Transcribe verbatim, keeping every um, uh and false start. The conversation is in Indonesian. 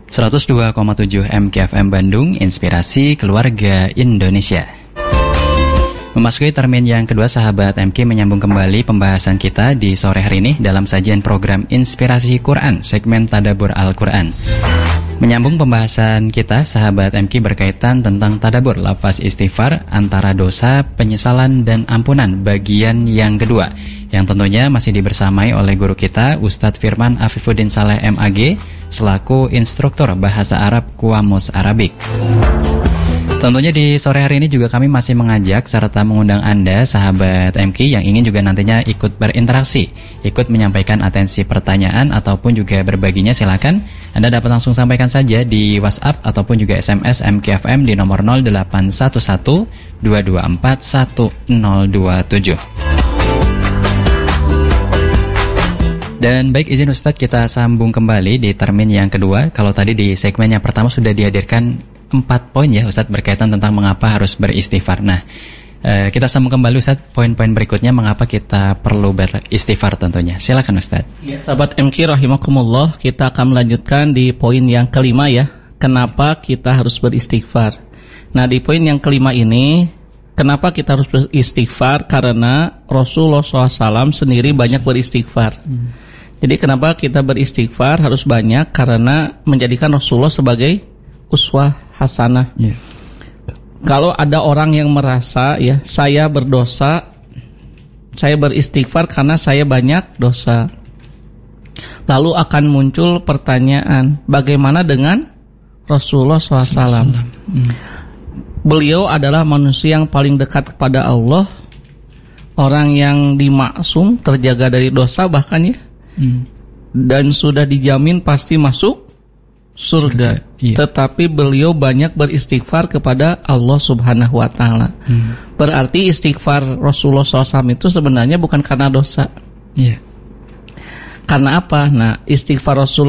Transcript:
seratus dua koma tujuh M K F M Bandung, Inspirasi Keluarga Indonesia. Memasuki termin yang kedua, sahabat M K, menyambung kembali pembahasan kita di sore hari ini dalam sajian program Inspirasi Quran, segmen Tadabbur Al-Quran. Menyambung pembahasan kita, sahabat M K, berkaitan tentang tadabbur lafaz istighfar antara dosa, penyesalan, dan ampunan bagian yang kedua, yang tentunya masih dibersamai oleh guru kita Ustadz Firman Afifuddin Saleh M A G selaku instruktur bahasa Arab Qamus Arabic. Tentunya di sore hari ini juga kami masih mengajak serta mengundang Anda, sahabat M K, yang ingin juga nantinya ikut berinteraksi, ikut menyampaikan atensi pertanyaan ataupun juga berbaginya. Silakan Anda dapat langsung sampaikan saja di WhatsApp ataupun juga S M S M K F M di nomor nol delapan satu satu dua dua empat satu nol dua tujuh. Dan baik, izin Ustadz kita sambung kembali di termin yang kedua. Kalau tadi di segmen yang pertama sudah dihadirkan empat poin ya Ustadz berkaitan tentang mengapa harus beristighfar. Nah, e, kita sambung kembali Ustadz poin-poin berikutnya mengapa kita perlu beristighfar tentunya. Silakan Ustadz. Ya, sahabat M K rahimakumullah, kita akan melanjutkan di poin yang kelima ya. Kenapa kita harus beristighfar? Nah, di poin yang kelima ini, kenapa kita harus beristighfar? Karena Rasulullah shallallahu alaihi wasallam sendiri banyak beristighfar. Hmm. Jadi kenapa kita beristighfar harus banyak? Karena menjadikan Rasulullah sebagai uswah hasanah. Yeah. Kalau ada orang yang merasa ya, saya berdosa, saya beristighfar karena saya banyak dosa, lalu akan muncul pertanyaan, bagaimana dengan Rasulullah shallallahu alaihi wasallam? Mm. Beliau adalah manusia yang paling dekat kepada Allah, orang yang dimaksum, terjaga dari dosa bahkan ya, mm. dan sudah dijamin pasti masuk surga, surga iya. Tetapi beliau banyak beristighfar kepada Allah Subhanahu wa Ta'ala. hmm. Berarti istighfar Rasulullah shallallahu alaihi wasallam itu sebenarnya bukan karena dosa. iya. Karena apa? Nah, istighfar Rasulullah